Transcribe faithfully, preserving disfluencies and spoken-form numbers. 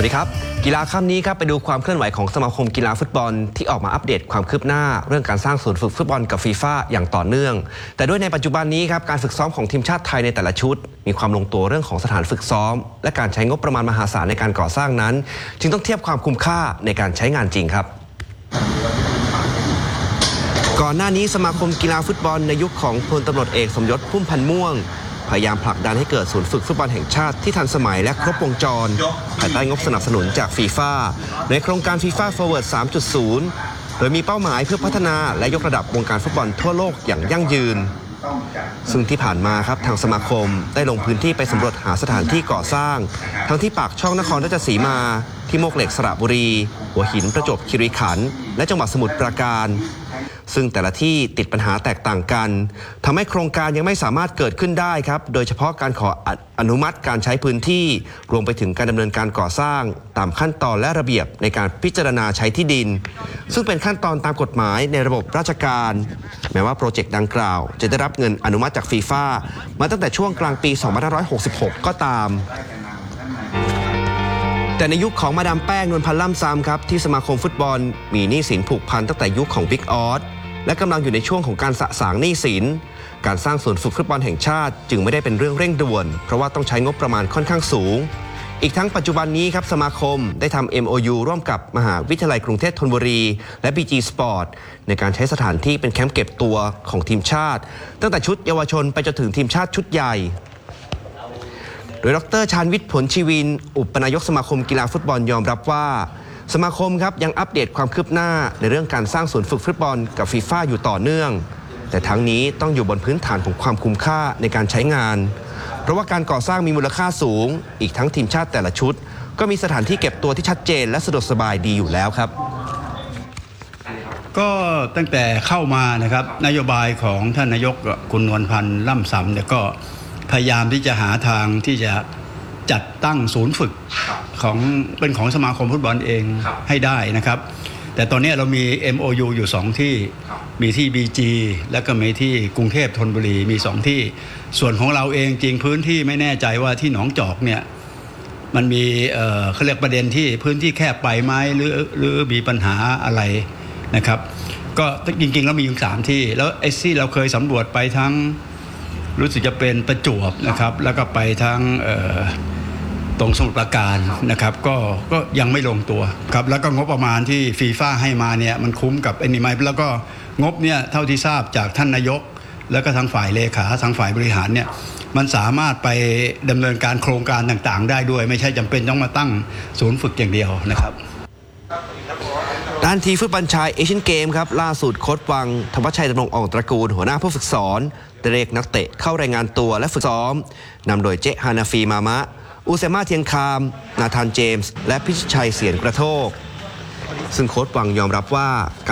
วัสดีครับกีฬาค่ำนี้ครับไปดูความเคลื่อนไหวของสมาคมกีฬาฟุตบอลที่ออกมาอัปเดตความคืบหน้าเรื่องการสร้างศูนย์ฝึกฟุตบอลกับฟีฟ่าอย่างต่อเนื่องแต่ด้วยในปัจจุบันนี้ครับการฝึกซ้อมของทีมชาติไทยในแต่ละชุดมีความลงตัวเรื่องของสถานฝึกซ้อมและการใช้งบประมาณมหาศาลในการก่อสร้างนั้นจึงต้องเทียบความคุ้มค่าในการใช้งานจริงครับก่อนหน้านี้สมาคมกีฬาฟุตบอลในยุคของพลตำรวจเอกสมยศพุ่มพันธ์ม่วงพยายามผลักดันให้เกิดศูนย์ฝึกฟุตบอลแห่งชาติที่ทันสมัยและครบวงจรภายใต้งบสนับสนุนจากฟีฟ่าในโครงการฟีฟ่า Forward สามจุดศูนย์ โดยมีเป้าหมายเพื่อพัฒนาและยกระดับวงการฟุตบอลทั่วโลกอย่างยั่งยืนซึ่งที่ผ่านมาครับทางสมาคมได้ลงพื้นที่ไปสำรวจหาสถานที่ก่อสร้างทั้งที่ปากช่องนครราชสีมาที่โมกเหล็กสระบุรีหัวหินประจวบคีรีขันธ์และจังหวัดสมุทรปราการซึ่งแต่ละที่ติดปัญหาแตกต่างกันทำให้โครงการยังไม่สามารถเกิดขึ้นได้ครับโดยเฉพาะการขออนุมัติการใช้พื้นที่รวมไปถึงการดำเนินการก่อสร้างตามขั้นตอนและระเบียบในการพิจารณาใช้ที่ดินซึ่งเป็นขั้นตอนตามกฎหมายในระบบราชการแม้ว่าโปรเจกต์ดังกล่าวจะได้รับเงินอนุมัติจากฟีฟ่ามาตั้งแต่ช่วงกลางปี สองพันห้าร้อยหกสิบหก ก็ตามแต่ในยุคของมาดามแป้งนวลพันธ์ล่ำซ้ำครับที่สมาคมฟุตบอลมีหนี้สินผูกพันตั้งแต่ยุคของบิ๊กออสและกำลังอยู่ในช่วงของการสะสางหนี้สินการสร้างศูนย์ฝึกฟุตบอลแห่งชาติจึงไม่ได้เป็นเรื่องเร่งด่วนเพราะว่าต้องใช้งบประมาณค่อนข้างสูงอีกทั้งปัจจุบันนี้ครับสมาคมได้ทำ เอ็ม โอ ยู ร่วมกับมหาวิทยาลัยกรุงเทพธนบุรีและ บี จี Sport ในการใช้สถานที่เป็นแคมป์เก็บตัวของทีมชาติตั้งแต่ชุดเยาวชนไปจนถึงทีมชาติชุดใหญ่โดยดร.ชาญวิทย์ผลชีวินอุปนายกสมาคมกีฬาฟุตบอลยอมรับว่าสมาคมครับยังอัปเดตความคืบหน้าในเรื่องการสร้างศูนย์ฝึกฟุตบอลกับฟีฟ่าอยู่ต่อเนื่องแต่ทั้งนี้ต้องอยู่บนพื้นฐานของความคุ้มค่าในการใช้งานเพราะว่าการก่อสร้างมีมูลค่าสูงอีกทั้งทีมชาติแต่ละชุดก็มีสถานที่เก็บตัวที่ชัดเจนและสะดวกสบายดีอยู่แล้วครับก็ตั้งแต่เข้ามานะครับนโยบายของท่านนายกคุณนวลพันธ์ล่ำซ้ำเนี่ยก็พยายามที่จะหาทางที่จะจัดตั้งศูนย์ฝึกของเป็นของสมาคมฟุตบอลเองให้ได้นะครับแต่ตอนนี้เรามี เอ็ม โอ ยู อยู่สองที่มีที่ บี จี แล้วก็มีที่กรุงเทพธนบุรีมีสองที่ส่วนของเราเองจริงพื้นที่ไม่แน่ใจว่าที่หนองจอกเนี่ยมันมีเอ่อเขาเรียกประเด็นที่พื้นที่แคบไปไหมหรือหรือมีปัญหาอะไรนะครับก็จริงๆแล้วมีอยู่สามที่แล้วไอ้ที่เราเคยสำรวจไปทั้งรู้สึกจะเป็นประจวบนะครับแล้วก็ไปทั้งตรงสมุทรปราการนะครับก็ก็ยังไม่ลงตัวครับแล้วก็งบประมาณที่ฟีฟ่าให้มาเนี่ยมันคุ้มกับไอ้นี่ไหมแล้วก็งบเนี่ยเท่าที่ทราบจากท่านนายกแล้วก็ทางฝ่ายเลขาทางฝ่ายบริหารเนี่ยมันสามารถไปดำเนินการโครงการต่างๆได้ด้วยไม่ใช่จำเป็นต้องมาตั้งศูนย์ฝึกอย่างเดียวนะครับด้านทีมฟุตบอลชายเอเชียนเกมครับล่าสุดโค้ชวังธวัชชัยดำรงอ่องตระกูลหัวหน้าผู้ฝึกสอนได้เรียกนักเตะเข้ารายงานตัวและฝึกซ้อมนำโดยเจฮานาฟีมามะอุเซมาเทียนคามนาธานเจมส์และพิชิตชัยเสียนกระโทกซึ่งโค้ชวังยอมรับว่า